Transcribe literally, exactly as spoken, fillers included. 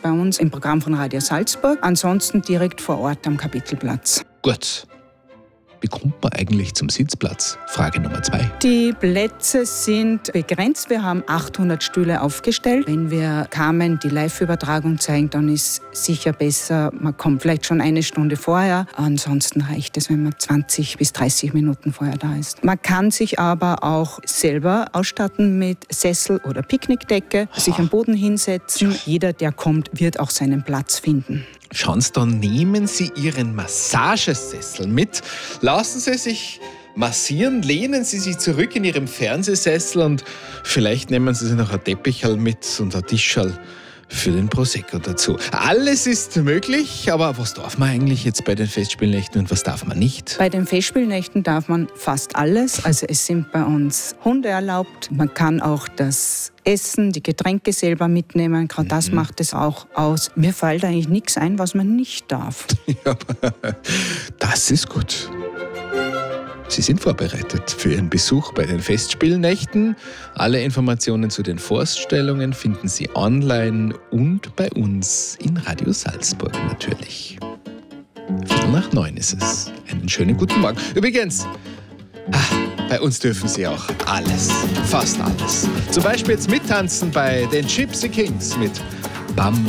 bei uns im Programm von Radio Salzburg, ansonsten direkt vor Ort am Kapitelplatz. Gut. Wie kommt man eigentlich zum Sitzplatz? Frage Nummer zwei. Die Plätze sind begrenzt. Wir haben achthundert Stühle aufgestellt. Wenn wir Carmen die Live-Übertragung zeigen, dann ist sicher besser, man kommt vielleicht schon eine Stunde vorher. Ansonsten reicht es, wenn man zwanzig bis dreißig Minuten vorher da ist. Man kann sich aber auch selber ausstatten mit Sessel oder Picknickdecke, sich am Boden hinsetzen. Jeder, der kommt, wird auch seinen Platz finden. Schauen Sie, dann nehmen Sie Ihren Massagesessel mit, lassen Sie sich massieren, lehnen Sie sich zurück in Ihrem Fernsehsessel und vielleicht nehmen Sie sich noch ein Teppichal mit und ein Tischal für den Prosecco dazu. Alles ist möglich, aber was darf man eigentlich jetzt bei den Festspielnächten und was darf man nicht? Bei den Festspielnächten darf man fast alles. Also es sind bei uns Hunde erlaubt. Man kann auch das Essen, die Getränke selber mitnehmen. Gerade das Mhm. macht es auch aus. Mir fällt eigentlich nichts ein, was man nicht darf. Ja, aber das ist gut. Sie sind vorbereitet für Ihren Besuch bei den Festspielnächten. Alle Informationen zu den Vorstellungen finden Sie online und bei uns in Radio Salzburg natürlich. Viertel nach neun ist es. Einen schönen guten Morgen. Übrigens, ah, bei uns dürfen Sie auch alles, fast alles. Zum Beispiel jetzt mittanzen bei den Gypsy Kings mit Bam